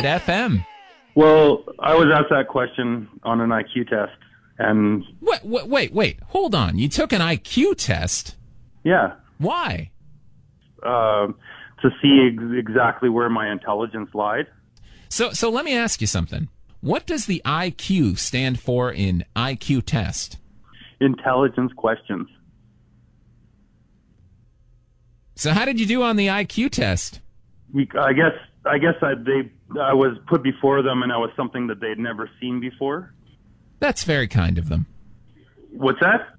FM. Well, I was asked that question on an IQ test, and... Wait. Hold on. You took an IQ test? Yeah. Why? To see exactly where my intelligence lied. So let me ask you something. What does the IQ stand for in IQ test? Intelligence questions. So how did you do on the IQ test? I guess I was put before them, and that was something that they'd never seen before. That's very kind of them. What's that?